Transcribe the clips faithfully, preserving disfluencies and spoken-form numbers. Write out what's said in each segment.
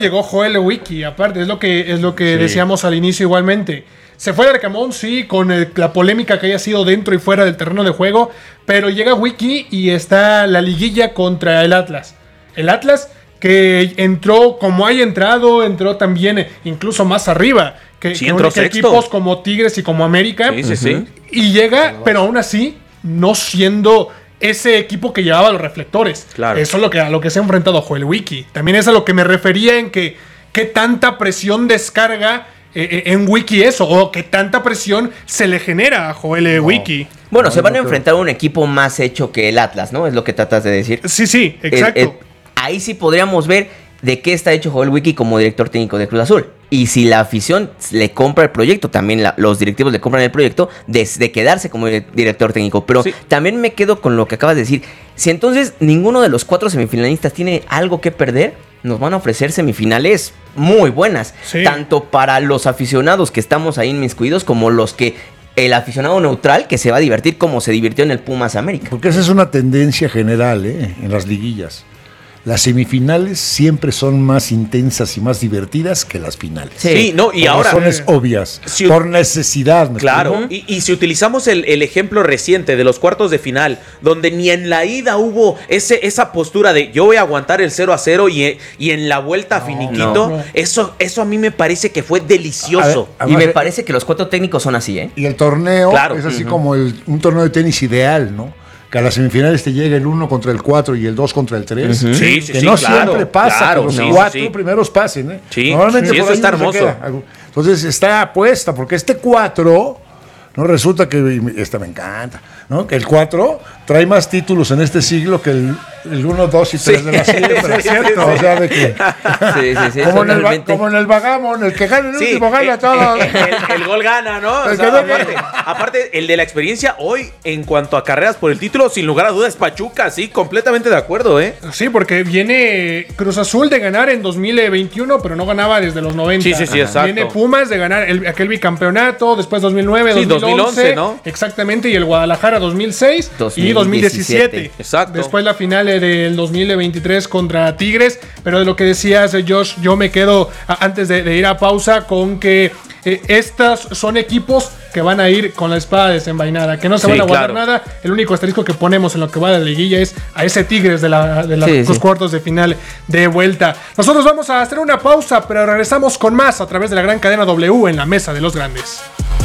llegó Joel Wiki, aparte, es lo que, es lo que Sí. decíamos al inicio igualmente. Se fue Arcamón, sí, con el, la polémica que haya sido dentro y fuera del terreno de juego, pero llega Wiki y está la liguilla contra el Atlas. El Atlas que entró como haya entrado, entró también incluso más arriba que, Sí, que, entró que sexto. equipos como Tigres y como América. Sí, sí, sí. Y llega, pero aún así, no siendo ese equipo que llevaba los reflectores. Claro. Eso es lo que, a lo que se ha enfrentado Joel Wiki. También es a lo que me refería en que qué tanta presión descarga eh, en Wiki eso, o qué tanta presión se le genera a Joel no. Wiki. Bueno, no, se van no a enfrentar a un equipo más hecho que el Atlas, ¿no? Es lo que tratas de decir. Sí, sí, exacto. El, el, ahí sí podríamos ver de qué está hecho Joel Wiki como director técnico de Cruz Azul. Y si la afición le compra el proyecto, también la, los directivos le compran el proyecto de, de quedarse como director técnico. Pero sí. también me quedo con lo que acabas de decir. Si entonces ninguno de los cuatro semifinalistas tiene algo que perder, nos van a ofrecer semifinales muy buenas. Sí. Tanto para los aficionados que estamos ahí inmiscuidos como los que... el aficionado neutral que se va a divertir como se divirtió en el Pumas América. Porque esa es una tendencia general, ¿eh? En las liguillas. Las semifinales siempre son más intensas y más divertidas que las finales. Sí, sí no, y por ahora... razones eh, obvias, si, por necesidad. Claro, uh-huh. y, y si utilizamos el, el ejemplo reciente de los cuartos de final, donde ni en la ida hubo ese, esa postura de yo voy a aguantar el cero a cero y, y en la vuelta no, finiquito, no. Eso, eso a mí me parece que fue delicioso. A ver, y me eh, parece que los cuatro técnicos son así, ¿eh? Y el torneo claro. es así uh-huh. como el, un torneo de tenis ideal, ¿no? Que a las semifinales te llega el uno contra el cuatro y el dos contra el tres. Uh-huh. Sí, sí, que sí, no claro, siempre pasa, claro, que los sí, cuatro sí. primeros pasen. ¿eh? Sí, Normalmente sí, por eso está hermoso. Entonces está apuesta, porque este cuatro, no resulta que, esta me encanta, ¿no? Que el cuatro trae más títulos en este siglo que el, el uno, dos y tres sí. de la serie, pero es cierto, sí, sí. o sea, de que... Sí, sí, sí, como, en el, realmente... como en el Vagamon, el que gana el sí, último gana el, todo. El, el, el gol gana, ¿no? O sea, aparte, aparte, el de la experiencia hoy, en cuanto a carreras por el título, sin lugar a dudas, Pachuca, sí, completamente de acuerdo, ¿eh? Sí, porque viene Cruz Azul de ganar en dos mil veintiuno, pero no ganaba desde los noventa. Sí, sí, sí, exacto. Viene Pumas de ganar el, aquel bicampeonato, después dos mil nueve, sí, dos mil once, dos mil once, ¿no? Exactamente, y el Guadalajara dos mil seis dos mil diecisiete. Y dos mil diecisiete. Exacto. Después la final del dos mil veintitrés contra Tigres, pero de lo que decías, Josh, yo me quedo a, antes de, de ir a pausa con que eh, estas son equipos que van a ir con la espada desenvainada, que no se sí, van a guardar claro. nada. El único asterisco que ponemos en lo que va de la liguilla es a ese Tigres de, la, de la, sí, los sí. cuartos de final de vuelta. Nosotros vamos a hacer una pausa, pero regresamos con más a través de la gran cadena W en la Mesa de los Grandes.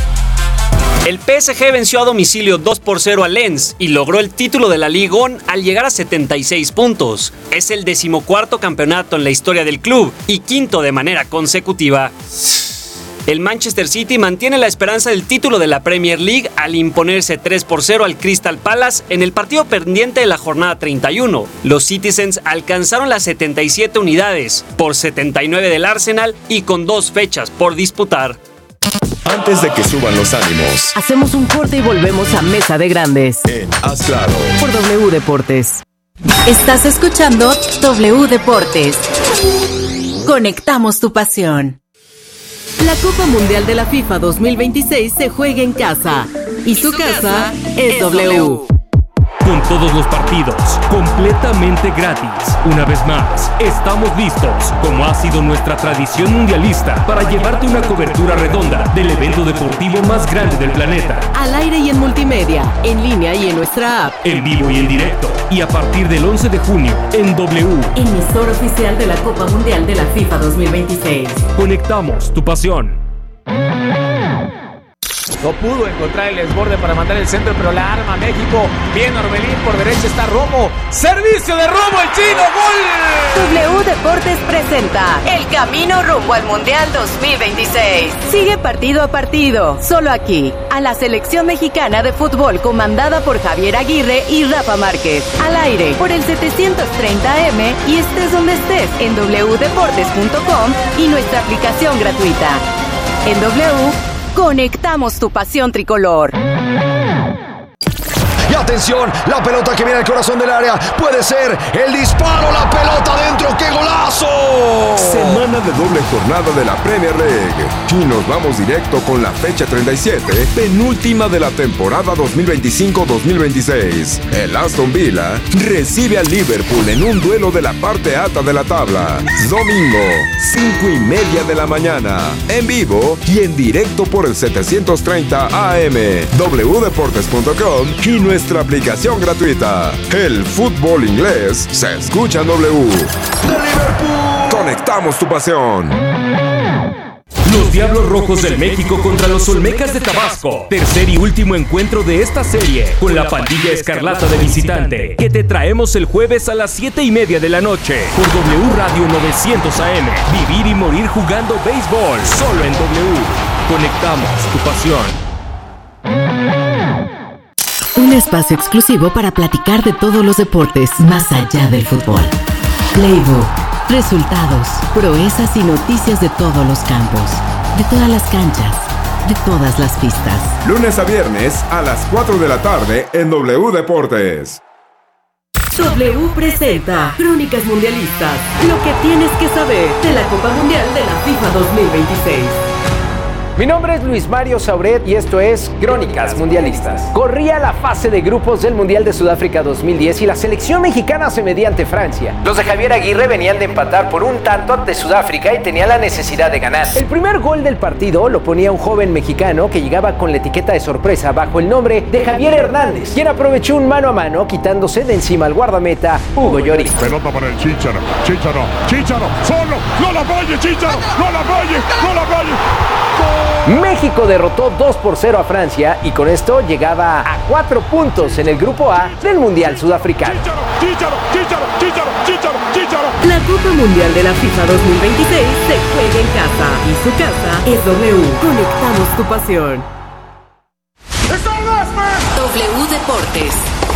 El P S G venció a domicilio dos por cero a Lens y logró el título de la Ligue uno al llegar a setenta y seis puntos. Es el decimocuarto campeonato en la historia del club y quinto de manera consecutiva. El Manchester City mantiene la esperanza del título de la Premier League al imponerse tres por cero al Crystal Palace en el partido pendiente de la jornada treinta y uno. Los Citizens alcanzaron las setenta y siete unidades por setenta y nueve del Arsenal y con dos fechas por disputar. Antes de que suban los ánimos, hacemos un corte y volvemos a Mesa de Grandes en Haz Claro por W Deportes. Estás escuchando W Deportes. Conectamos tu pasión. La Copa Mundial de la FIFA dos mil veintiséis se juega en casa y su casa es W. Con todos los partidos completamente gratis. Una vez más, estamos listos, como ha sido nuestra tradición mundialista, para llevarte una cobertura redonda del evento deportivo más grande del planeta. Al aire y en multimedia, en línea y en nuestra app. En vivo y en directo. Y a partir del once de junio, en W. Emisor oficial de la Copa Mundial de la FIFA dos mil veintiséis. Conectamos tu pasión. No pudo encontrar el desborde para mandar el centro, pero la arma México. Bien Orbelín, por derecha está Romo. Servicio de Romo, el chino, gol. W Deportes presenta el camino rumbo al Mundial dos mil veintiséis. Sigue partido a partido, solo aquí, a la selección mexicana de fútbol comandada por Javier Aguirre y Rafa Márquez. Al aire, por el setecientos treinta A M y estés donde estés en doble u deportes punto com y nuestra aplicación gratuita. En W, conectamos tu pasión tricolor. Y atención, la pelota que viene al corazón del área. Puede ser el disparo, la pelota dentro. ¡Qué golazo! Semana semana de doble jornada de la Premier League. Y nos vamos directo con la fecha treinta y siete, penúltima de la temporada dos mil veinticinco dos mil veintiséis. El Aston Villa recibe al Liverpool en un duelo de la parte alta de la tabla. Domingo, cinco y media de la mañana, en vivo y en directo por el setecientos treinta A M, w deportes punto com y nuestra aplicación gratuita. El fútbol inglés se escucha en W. ¡De Liverpool! Conectamos tu pasión. Los Diablos Rojos del México contra los Olmecas de Tabasco. Tercer y último encuentro de esta serie con la pandilla escarlata de visitante, que te traemos el jueves a las siete y media de la noche por W Radio novecientos A M. Vivir y morir jugando béisbol solo en W. Conectamos tu pasión. Un espacio exclusivo para platicar de todos los deportes más allá del fútbol. Playbook, resultados, proezas y noticias de todos los campos, de todas las canchas, de todas las pistas. Lunes a viernes a las cuatro de la tarde en W Deportes. W presenta Crónicas Mundialistas, lo que tienes que saber de la Copa Mundial de la FIFA dos mil veintiséis. Mi nombre es Luis Mario Sauret y esto es Crónicas Mundialistas. Corría la fase de grupos del Mundial de Sudáfrica dos mil diez y la selección mexicana se medía ante Francia. Los de Javier Aguirre venían de empatar por un tanto ante Sudáfrica y tenían la necesidad de ganar. El primer gol del partido lo ponía un joven mexicano que llegaba con la etiqueta de sorpresa bajo el nombre de Javier Hernández, quien aprovechó un mano a mano quitándose de encima al guardameta Hugo Lloris. Pelota para el Chícharo, Chícharo, Chícharo, solo, no la falle, Chícharo, no la falle, no la falle. ¡Gol! México derrotó dos por cero a Francia y con esto llegaba a cuatro puntos en el grupo A del Mundial Sudafricano. Chícharo, Chícharo, Chícharo, Chícharo, Chícharo. La Copa Mundial de la FIFA dos mil veintiséis se juega en casa y su casa es W. Conectamos tu pasión. W Deportes.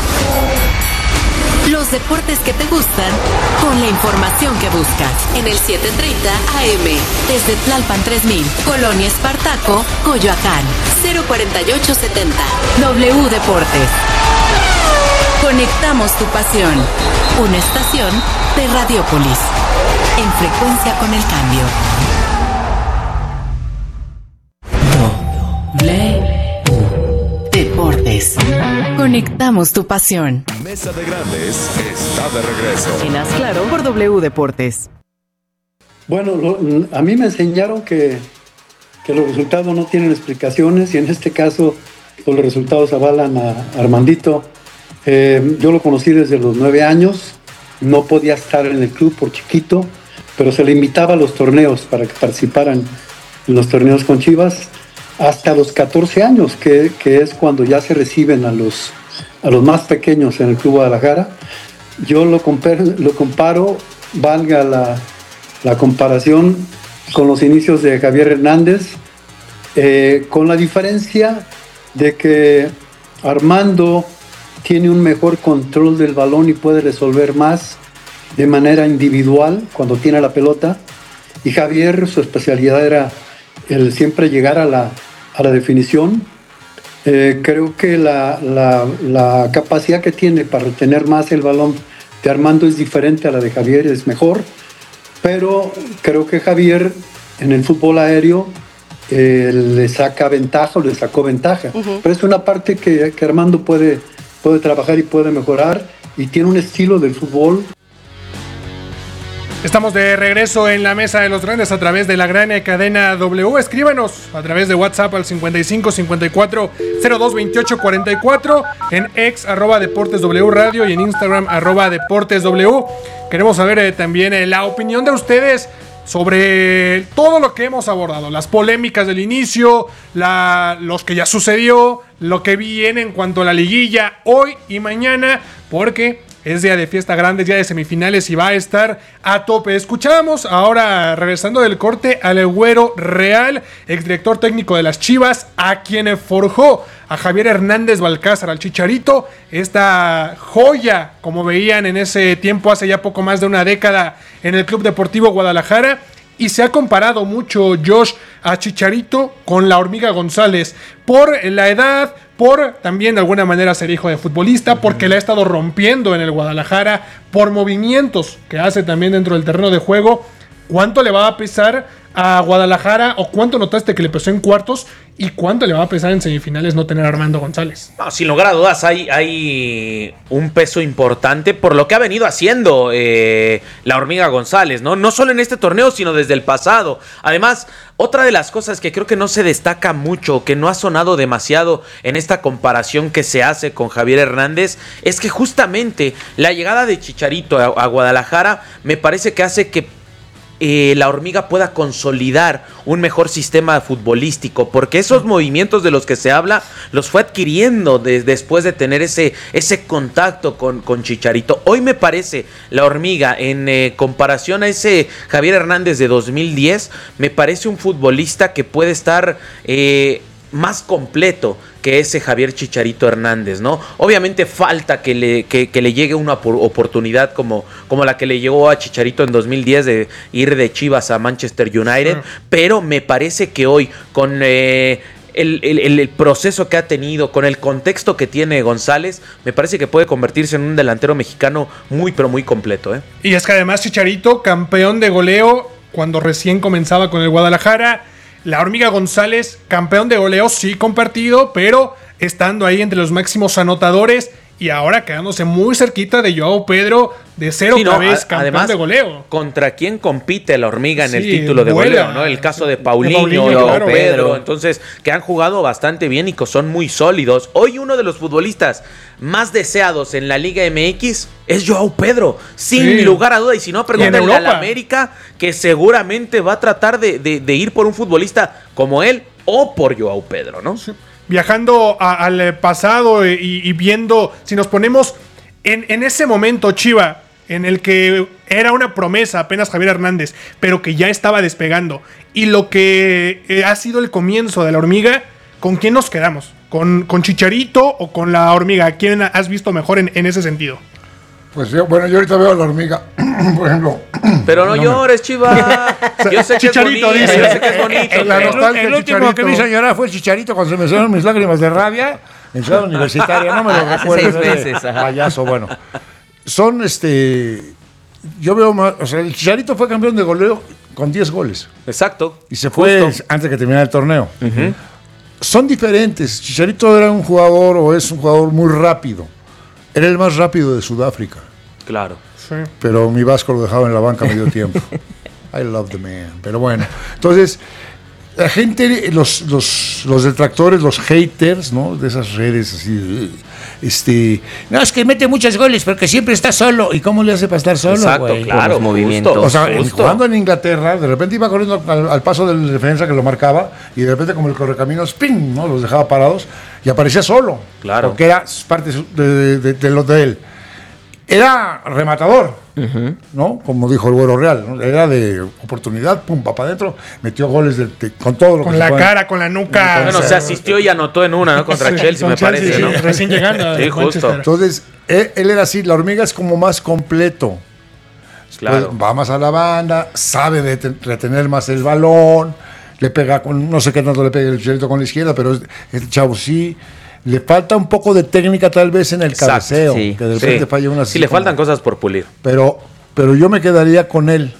Los deportes que te gustan con la información que buscas en el setecientos treinta A M desde Tlalpan tres mil, Colonia Espartaco, Coyoacán, cero cuarenta y ocho setenta. W Deportes. Conectamos tu pasión. Una estación de Radiópolis. En frecuencia con el cambio. W Deportes. Conectamos tu pasión. Mesa de Grandes está de regreso. En Haz Claro por W Deportes. Bueno, lo, a mí me enseñaron que, que los resultados no tienen explicaciones y en este caso los resultados avalan a Armandito. Eh, yo lo conocí desde los nueve años, no podía estar en el club por chiquito, pero se le invitaba a los torneos para que participaran en los torneos con Chivas hasta los catorce años, que, que es cuando ya se reciben a los, a los más pequeños en el Club Guadalajara. Yo lo comparo, lo comparo valga la, la comparación, con los inicios de Javier Hernández, eh, con la diferencia de que Armando tiene un mejor control del balón y puede resolver más de manera individual cuando tiene la pelota, y Javier, su especialidad era el siempre llegar a la, a la definición. Eh, creo que la, la, la capacidad que tiene para retener más el balón de Armando es diferente a la de Javier, es mejor, pero creo que Javier en el fútbol aéreo eh, le saca ventaja o le sacó ventaja, uh-huh. Pero es una parte que, que Armando puede, puede trabajar y puede mejorar, y tiene un estilo del fútbol. Estamos de regreso en la Mesa de los Grandes a través de la gran cadena W. Escríbanos a través de WhatsApp al cincuenta y cinco cincuenta y cuatro cero dos veintiocho cuarenta y cuatro, en ex arroba Deportes W Radio y en Instagram arroba Deportes W. Queremos saber eh, también eh, la opinión de ustedes sobre todo lo que hemos abordado, las polémicas del inicio, la, los que ya sucedió, lo que viene en cuanto a la liguilla hoy y mañana, porque es día de fiesta grande, día de semifinales y va a estar a tope. Escuchamos ahora, regresando del corte, al Güero Real, exdirector técnico de las Chivas, a quien forjó a Javier Hernández Balcázar, al Chicharito, esta joya, como veían en ese tiempo, hace ya poco más de una década, en el Club Deportivo Guadalajara. Y se ha comparado mucho, Josh, a Chicharito con la Hormiga González, por la edad, por también de alguna manera ser hijo de futbolista, porque la ha estado rompiendo en el Guadalajara, por movimientos que hace también dentro del terreno de juego. ¿cuánto le va a pesar a Guadalajara o cuánto notaste que le pesó en cuartos y cuánto le va a pesar en semifinales no tener a Armando González? No, sin lugar a dudas hay, hay un peso importante por lo que ha venido haciendo eh, la Hormiga González, ¿no? No solo en este torneo, sino desde el pasado. Además, otra de las cosas que creo que no se destaca mucho, que no ha sonado demasiado en esta comparación que se hace con Javier Hernández, es que justamente la llegada de Chicharito a, a Guadalajara me parece que hace que Eh, la Hormiga pueda consolidar un mejor sistema futbolístico, porque esos movimientos de los que se habla los fue adquiriendo de, después de tener ese, ese contacto con, con Chicharito. Hoy me parece la Hormiga, en eh, comparación a ese Javier Hernández de dos mil diez, me parece un futbolista que puede estar eh, más completo que ese Javier Chicharito Hernández, ¿no? Obviamente falta que le, que, que le llegue una oportunidad como, como la que le llegó a Chicharito en dos mil diez de ir de Chivas a Manchester United, sí. Pero me parece que hoy con eh, el, el, el proceso que ha tenido, con el contexto que tiene González, me parece que puede convertirse en un delantero mexicano muy pero muy completo, ¿eh? Y es que además Chicharito, campeón de goleo cuando recién comenzaba con el Guadalajara. La Hormiga González, campeón de goleo, sí compartido, pero estando ahí entre los máximos anotadores y ahora quedándose muy cerquita de Joao Pedro, de ser sí, otra no, vez campeón además, de goleo. ¿Contra quién compite la Hormiga en sí, el título de vuela. goleo? ¿No? El caso de Paulinho, de Paulinho Joao claro, Pedro. Pedro. Entonces, que han jugado bastante bien y que son muy sólidos. Hoy uno de los futbolistas más deseados en la Liga M X es Joao Pedro, sin sí. lugar a duda. Y si no, pregúntenle a la América, que seguramente va a tratar de, de, de ir por un futbolista como él o por Joao Pedro, ¿no? Sí. Viajando a, al pasado y, y viendo, si nos ponemos en, en ese momento, Chiva, en el que era una promesa apenas Javier Hernández, pero que ya estaba despegando, y lo que eh, ha sido el comienzo de la Hormiga, ¿con quién nos quedamos? ¿Con, con Chicharito o con la Hormiga? ¿Quién has visto mejor en, en ese sentido? Pues yo, bueno, yo ahorita veo a la Hormiga, por ejemplo. Pero no, no llores, Chiva. Yo sé que Chicharito, es bonito, dice. Yo sé que es bonito. La nostalgia, el último Chicharito. que me hizo llorar fue el Chicharito cuando se me salieron mis lágrimas de rabia en Ciudad Universitaria. No me lo recuerdo. Seis meses, ajá. Payaso, bueno. Son este. Yo veo más. O sea, el Chicharito fue campeón de goleo con diez goles. Exacto. Y se fue justo antes de que terminara el torneo. Uh-huh. Son diferentes. Chicharito era un jugador o es un jugador muy rápido. Era el más rápido de Sudáfrica. Claro. Sí. Pero mi Vasco lo dejaba en la banca medio tiempo. I love the man. Pero bueno. Entonces, la gente, los, los, los detractores, los haters, ¿no? De esas redes así. Este. No, es que mete muchos goles porque siempre está solo. ¿Y cómo le hace para estar solo? Exacto, güey? claro. Los movimientos. O sea, jugando en Inglaterra, de repente iba corriendo al, al paso del defensa que lo marcaba. Y de repente, como el correcaminos, ¡ping! ¿No? Los dejaba parados. Y aparecía solo. Claro. Porque era parte de, de, de lo de él. Era rematador, uh-huh. ¿no? Como dijo el Güero Real, ¿no? Era de oportunidad, pum, pa' para adentro, metió goles de, de, con todo lo con que la se cara, con la nuca. Bueno, se asistió y anotó en una, ¿no? Contra sí, Chelsea, me Chelsea, parece, sí, ¿no? Recién llegando. Sí, justo. Entonces, él, él era así, la Hormiga es como más completo. Claro. Pues, va más a la banda, sabe de te, retener más el balón, le pega con, no sé qué tanto le pega el Chicharito con la izquierda, pero este chavo sí. Le falta un poco de técnica tal vez en el Exacto, cabeceo, sí. que de repente sí. falla una. Sí, le faltan como, cosas por pulir. Pero, pero yo me quedaría con él.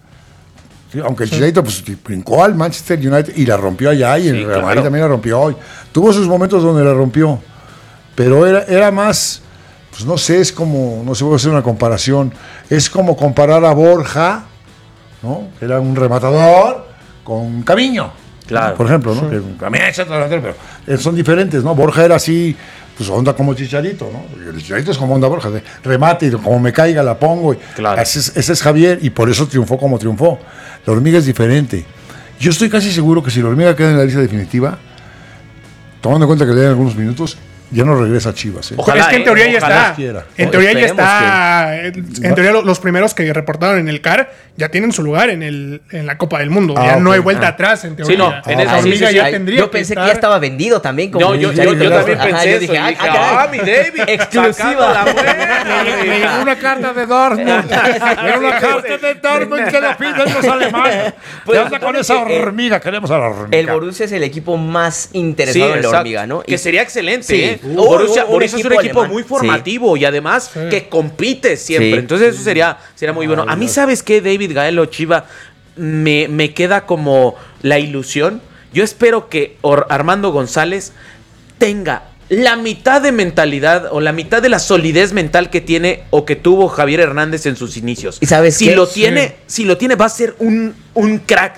Sí, aunque el sí. Chicharito pues, brincó al Manchester United y la rompió allá y sí, el Real Madrid claro. también la rompió hoy. Tuvo sus momentos donde la rompió, pero era, era más, pues no sé, es como, no se puede hacer una comparación, es como comparar a Borja, ¿no? Que era un rematador con Caviño. Claro. Por ejemplo, ¿no? Sí. Que también es otro delantero, pero son diferentes, ¿no? Borja era así, pues onda como Chicharito, ¿no? El Chicharito es como onda Borja, de remate y como me caiga la pongo. Y claro. ese, es, ese es Javier y por eso triunfó como triunfó. La Hormiga es diferente. Yo estoy casi seguro que si la Hormiga queda en la lista definitiva, tomando en cuenta que le dan algunos minutos, ya no regresa a Chivas. ¿eh? Ojalá, es que en teoría eh, ya está. Quiera. En teoría ya está. Que... En teoría los primeros que reportaron en el C A R ya tienen su lugar en el en la Copa del Mundo. Ah, ya okay. no hay vuelta ah. atrás, en teoría. Sí, no. En ah, esa sí, sí, sí. Ya tendría yo pensé que, que ya estaba vendido también. Como no, yo, yo, yo, yo también pensé Ajá, eso. Yo dije, ah, dije, ah, mi David. Exclusiva. Me llegó una carta de Dortmund. Era una carta de Dortmund que la piden los alemanes. Pues anda con esa hormiga. Queremos a la hormiga. El Borussia es el equipo más interesado en la hormiga, ¿no? Que sería excelente. Borussia Borussia es un equipo alemán. Muy formativo sí. y además sí. que compite siempre. Sí. Entonces eso sería, sería muy bueno. A mí, ¿sabes qué, David, Gael o Chiva? me, me queda como la ilusión. Yo espero que Or- Armando González tenga la mitad de mentalidad o la mitad de la solidez mental que tiene o que tuvo Javier Hernández en sus inicios. ¿Y sabes si qué? lo tiene, sí. si lo tiene, va a ser un, un crack